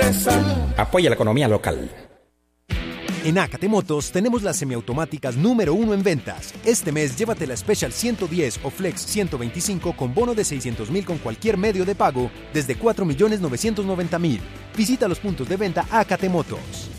Apoya la economía local. En Acate Motos tenemos las semiautomáticas número 1 en ventas. Este mes llévate la Special 110 o Flex 125 con bono de 600.000 con cualquier medio de pago desde 4.990.000. Visita los puntos de venta Acate Motos.